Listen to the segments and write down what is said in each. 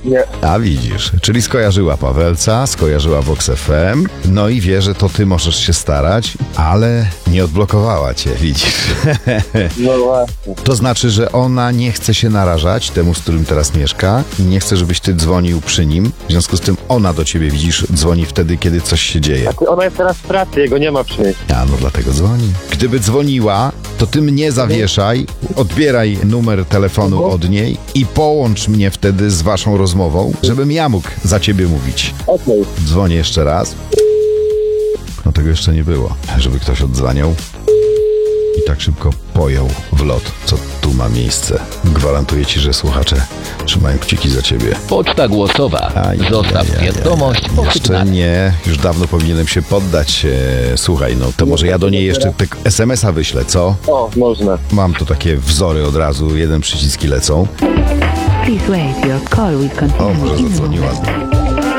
Nie. A widzisz, czyli skojarzyła Pawelca, skojarzyła Vox FM, no i wie, że to ty możesz się starać, ale nie odblokowała cię, widzisz. No właśnie. To znaczy, że ona nie chce się narażać temu, z którym teraz mieszka i nie chce, żebyś ty dzwonił przy nim. W związku z tym ona do ciebie, widzisz, dzwoni wtedy, kiedy coś się dzieje. Ona jest teraz w pracy, jego nie ma przy niej. A no dlatego dzwoni. Gdyby dzwoniła, to ty mnie zawieszaj, odbieraj numer telefonu od niej i połącz mnie wtedy z waszą rozmową, żebym ja mógł za ciebie mówić. Okej. Dzwonię jeszcze raz. No tego jeszcze nie było, żeby ktoś oddzwaniał i tak szybko pojął w lot, co tu ma miejsce. Gwarantuję ci, że słuchacze trzymają kciuki za ciebie. Poczta głosowa. Zostaw wiadomość po Jeszcze sygnale. nie, już dawno powinienem się poddać. Słuchaj, no to może ja do niej jeszcze SMS-a wyślę, co? O, można. Mam tu takie wzory od razu, jeden przyciski lecą. Please wait, your call will O, continue może in a zadzwoniła. moment.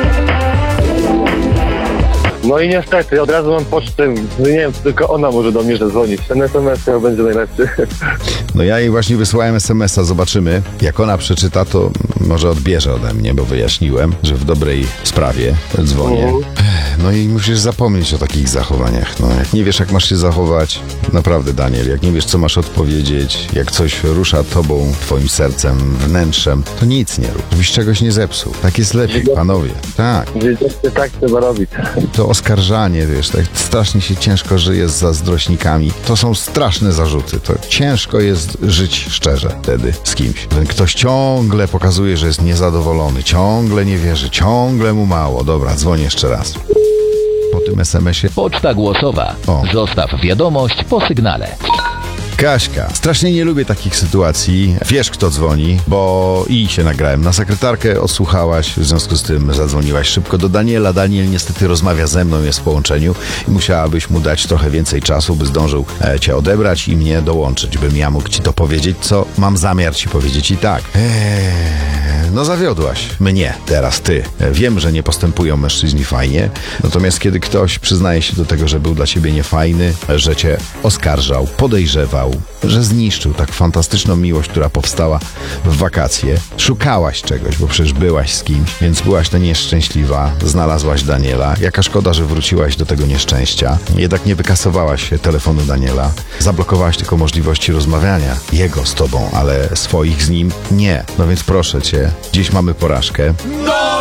No i niestety, od razu mam pocztę, no nie wiem, tylko ona może do mnie zadzwonić. Ten SMS chyba będzie najlepszy. No ja jej właśnie wysłałem SMS-a, zobaczymy. Jak ona przeczyta, to może odbierze ode mnie, bo wyjaśniłem, że w dobrej sprawie dzwonię. No i musisz zapomnieć o takich zachowaniach. No, jak nie wiesz, jak masz się zachować, naprawdę, Daniel, jak nie wiesz, co masz odpowiedzieć, jak coś rusza tobą, twoim sercem, wnętrzem, to nic nie rób. Żebyś czegoś nie zepsuł. Tak jest lepiej, panowie. Tak. Wiedzieliście, tak trzeba robić. To oskarżanie, wiesz, tak strasznie się ciężko żyje z zazdrośnikami. To są straszne zarzuty. To ciężko jest żyć szczerze wtedy z kimś. Ten ktoś ciągle pokazuje, że jest niezadowolony, ciągle nie wierzy, ciągle mu mało. Dobra, dzwonię jeszcze raz. Po tym SMS-ie. Poczta głosowa. O. Zostaw wiadomość po sygnale. Kaśka, strasznie nie lubię takich sytuacji. Wiesz, kto dzwoni, bo i się nagrałem na sekretarkę, odsłuchałaś, w związku z tym zadzwoniłaś szybko do Daniela. Daniel niestety rozmawia ze mną, jest w połączeniu i musiałabyś mu dać trochę więcej czasu, by zdążył cię odebrać i mnie dołączyć, bym ja mógł ci to powiedzieć, co mam zamiar ci powiedzieć i tak. No zawiodłaś mnie, teraz ty. Wiem, że nie postępują mężczyźni fajnie, natomiast kiedy ktoś przyznaje się do tego, że był dla ciebie niefajny, że cię oskarżał, podejrzewał, że zniszczył tak fantastyczną miłość, która powstała w wakacje, szukałaś czegoś, bo przecież byłaś z kimś, więc byłaś to nieszczęśliwa, znalazłaś Daniela. Jaka szkoda, że wróciłaś do tego nieszczęścia. Jednak nie wykasowałaś telefonu Daniela. Zablokowałaś tylko możliwości rozmawiania jego z tobą, ale swoich z nim nie. No więc proszę cię, dziś mamy porażkę.